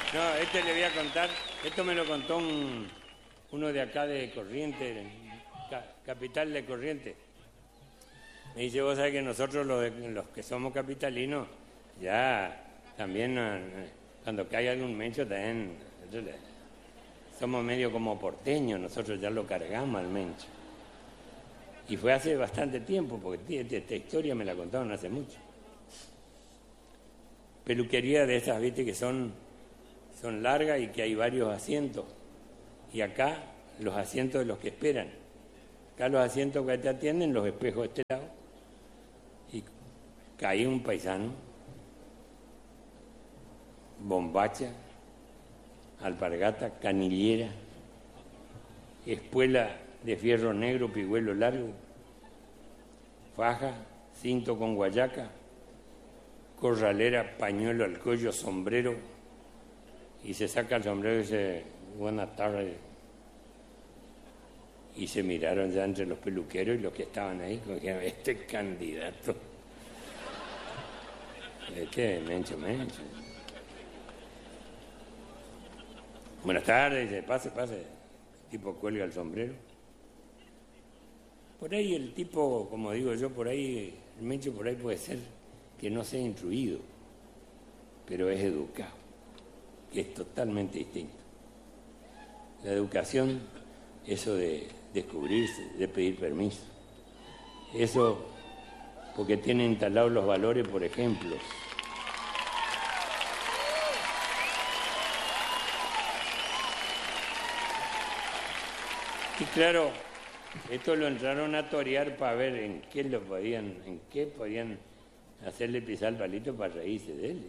No, este le voy a contar, esto me lo contó uno de acá de Corrientes, capital de Corrientes. Me dice, vos sabés que nosotros los que somos capitalinos, ya también cuando cae algún mencho también somos medio como porteños, nosotros ya lo cargamos al mencho. Y fue hace bastante tiempo, porque esta historia me la contaron hace mucho. Peluquería de esas, viste, que son largas y que hay varios asientos. Y acá los asientos de los que esperan. Acá los asientos que te atienden, los espejos de este lado. Y caí un paisano, bombacha, alpargata, canillera, espuela de fierro negro, pigüelo largo, faja, cinto con guayaca, corralera, pañuelo al cuello, sombrero, y se saca el sombrero y dice, buenas tardes. Y se miraron ya entre los peluqueros y los que estaban ahí, como dijeron, este candidato, mencho. Buenas tardes, dice, pase. El tipo cuelga el sombrero. Por ahí el tipo, como digo yo, por ahí, el mencho por ahí puede ser que no sea instruido, pero es educado, que es totalmente distinto. La educación, eso de descubrirse, de pedir permiso, eso porque tiene instalados los valores por ejemplos. Y claro, esto lo entraron a torear para ver en qué podían hacerle pisar el palito para reírse de él.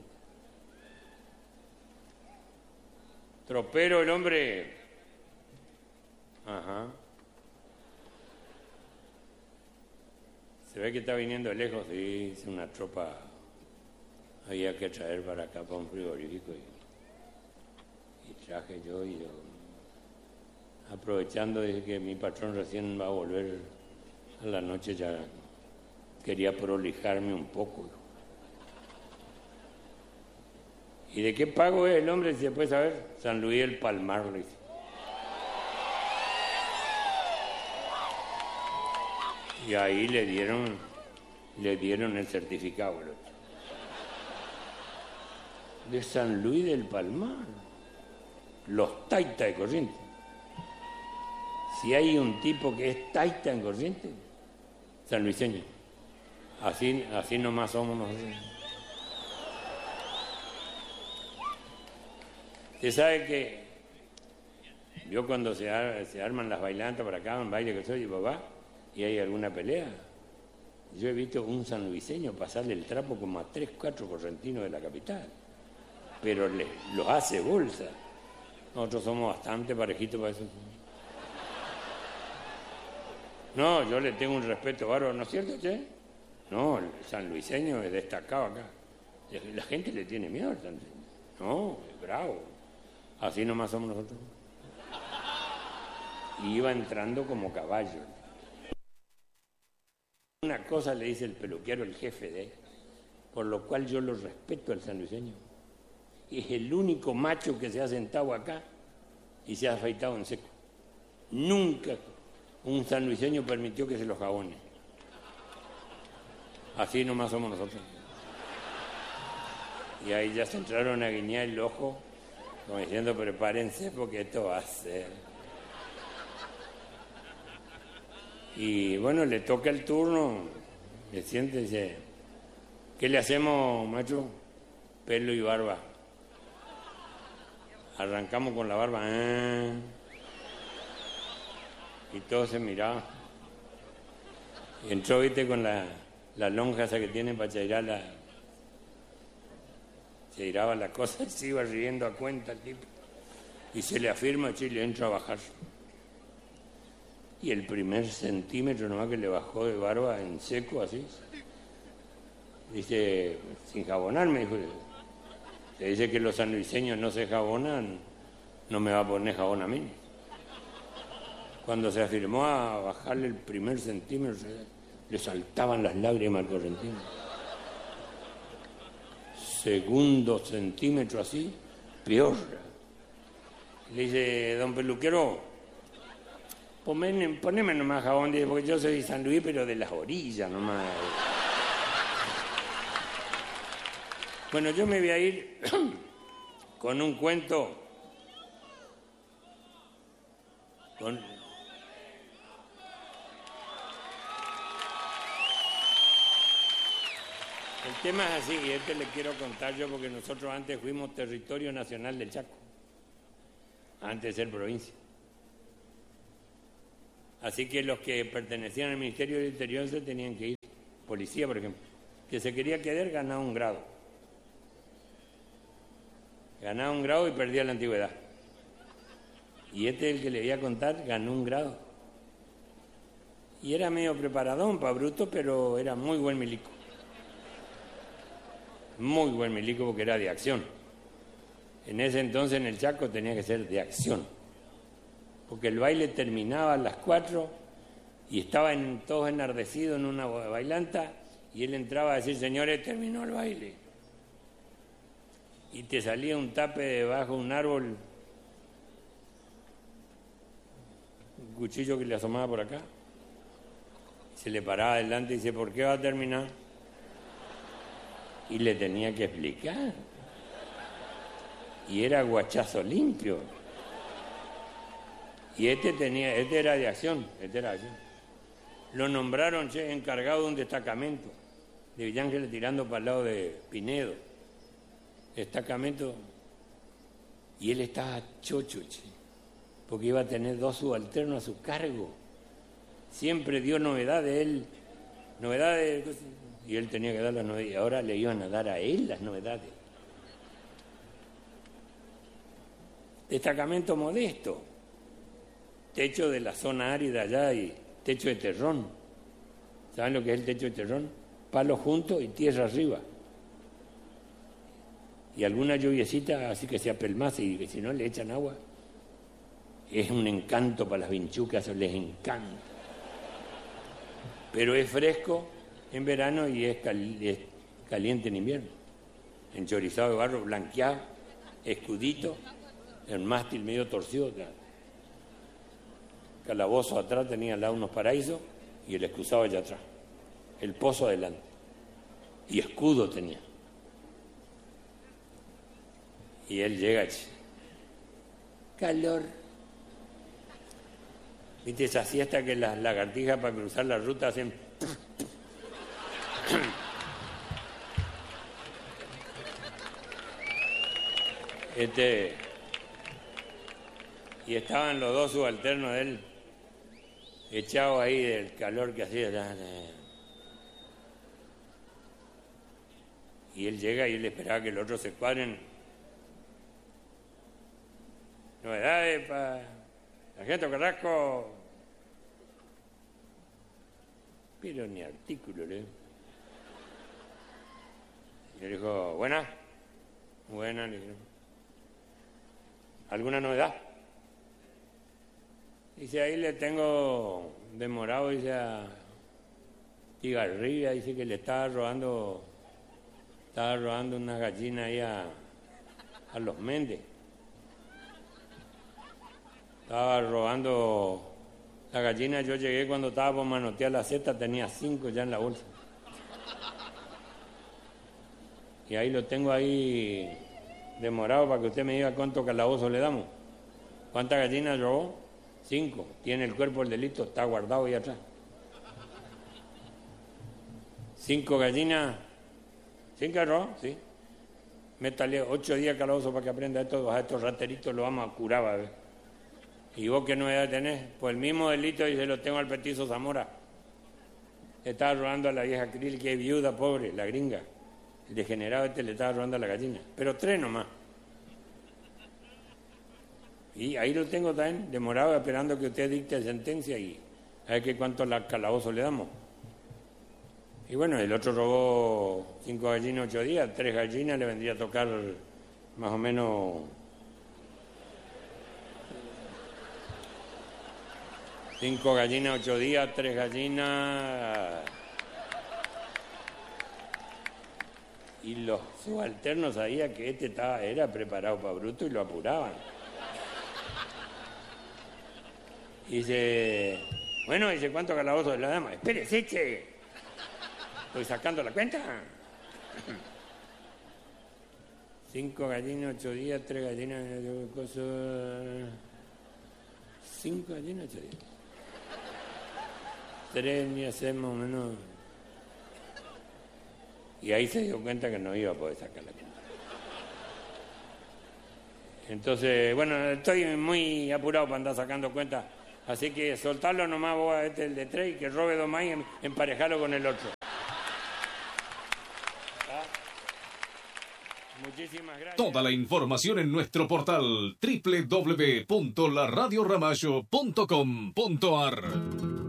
Tropero el hombre. Ajá. Se ve que está viniendo lejos, sí, es una tropa. Había que traer para acá, para un frigorífico. Y traje yo. Aprovechando de que mi patrón recién va a volver a la noche, ya quería prolijarme un poco. ¿Y de qué pago es el hombre? Si se puede saber. San Luis del Palmar, le dice. Y ahí le dieron el certificado al otro. De San Luis del Palmar. Los taitas de Corrientes. Si hay un tipo que es taita en Corrientes, sanluiseño. Así nomás somos nosotros. Usted sabe que yo cuando se arman las bailantas para acá, un baile que soy de papá, y hay alguna pelea, yo he visto un sanluiseño pasarle el trapo como a 3, 4 correntinos de la capital, pero los hace bolsa. Nosotros somos bastante parejitos para eso. No, yo le tengo un respeto bárbaro, ¿no es cierto, che? No, el sanluiseño es destacado acá. La gente le tiene miedo al sanluiseño. No, es bravo. Así nomás somos nosotros. Y iba entrando como caballo. Una cosa le dice el peluquero, el jefe de él, por lo cual yo lo respeto al sanluiseño. Es el único macho que se ha sentado acá y se ha afeitado en seco. Nunca un sanluiseño permitió que se los jabone. Así nomás somos nosotros. Y ahí ya se entraron a guiñar el ojo, como diciendo, prepárense porque esto va a ser. Y bueno, le toca el turno, le siente y dice, ¿qué le hacemos, macho? Pelo y barba. Arrancamos con la barba. Y todos se miraban. Y entró, viste, con la lonja esa que tiene para chairar se giraba la cosa y se iba riendo a cuenta el tipo. Y se le afirma y le entra a bajar. Y el primer centímetro nomás que le bajó de barba en seco, así. Dice, sin jabonar, me dijo. Se dice que los sanluiseños no se jabonan, no me va a poner jabón a mí. Cuando se afirmó a bajarle el primer centímetro, le saltaban las lágrimas al correntino. Segundo centímetro así, peor. Le dice, don peluquero, poneme nomás jabón, dice, porque yo soy de San Luis, pero de las orillas nomás. Bueno, yo me voy a ir con un cuento, El tema es así, y le quiero contar yo, porque nosotros antes fuimos territorio nacional del Chaco, antes de ser provincia. Así que los que pertenecían al Ministerio del Interior se tenían que ir. Policía, por ejemplo, que se quería quedar, ganaba un grado. Ganaba un grado y perdía la antigüedad. Y el que le voy a contar, ganó un grado. Y era medio preparadón para bruto, pero era muy buen milico. Muy buen milico porque era de acción. En ese entonces en el Chaco tenía que ser de acción. Porque el baile terminaba a las 4 y estaban todos enardecidos en una bailanta y él entraba a decir, señores, terminó el baile. Y te salía un tape debajo de un árbol, un cuchillo que le asomaba por acá. Se le paraba adelante y dice, ¿por qué va a terminar? Y le tenía que explicar. Y era guachazo limpio. Y este era de acción, Lo nombraron encargado de un destacamento de Villángel tirando para el lado de Pinedo. Destacamento. Y él estaba chocho, porque iba a tener 2 subalternos a su cargo. Siempre dio novedades, y él tenía que dar las novedades, y ahora le iban a dar a él las novedades. Destacamento modesto, techo de la zona árida allá y techo de terrón. ¿Saben lo que es el techo de terrón? Palos juntos y tierra arriba. Y alguna lluviecita así que se apelmace y que si no le echan agua. Es un encanto para las vinchucas, les encanta. Pero es fresco en verano y es caliente en invierno. Enchorizado de barro, blanqueado, escudito, el mástil medio torcido. Calabozo atrás tenía al lado unos paraísos y el excusado allá atrás. El pozo adelante. Y escudo tenía. Y él llega, calor. ¿Viste esa siesta que las lagartijas para cruzar la ruta hacen? Y estaban los 2 subalternos de él echados ahí del calor que hacía. Y él llega y él esperaba que los otros se cuadren. Novedades para Sargento Carrasco. Pero ni artículo, le. Y le dijo, ¿buena? Buena, le dijo. ¿Alguna novedad? Dice, ahí le tengo demorado, dice, a Tigarribia, dice que le estaba robando una gallina ahí a los Méndez. Estaba robando la gallina, yo llegué cuando estaba por manotear la cesta, tenía 5 ya en la bolsa. Y ahí lo tengo ahí demorado para que usted me diga cuánto calabozo le damos. ¿Cuántas gallinas robó? 5. Tiene el cuerpo del delito, está guardado ahí atrás. 5 gallinas. ¿5 robó? Sí. Métale 8 días calabozo para que aprenda esto, a estos rateritos lo vamos a curar, a ver. ¿Y vos qué novedad tenés? Pues el mismo delito y se lo tengo al petizo Zamora. Estaba robando a la vieja Krill, que es viuda, pobre, la gringa. El degenerado le estaba robando a la gallina. Pero 3 nomás. Y ahí lo tengo también, demorado, esperando que usted dicte sentencia y a ver qué cuánto calabozo le damos. Y bueno, el otro robó 5 gallinas 8 días, 3 gallinas le vendría a tocar más o menos 5 gallinas 8 días, 3 gallinas. Y los subalternos sabían que era preparado para bruto y lo apuraban. Y dice, bueno, dice, ¿cuánto calabozo de la dama? Espérese, che. Estoy sacando la cuenta. 5 gallinas, 8 días, 3 gallinas, 5 gallinas, 8 días. 3 ni hacemos menos. Y ahí se dio cuenta que no iba a poder sacar la cuenta. Entonces, bueno, estoy muy apurado para andar sacando cuentas. Así que soltarlo nomás vos a el de 3 y que robe 2 más y emparejalo con el otro. ¿Ah? Muchísimas gracias. Toda la información en nuestro portal www.laradioramallo.com.ar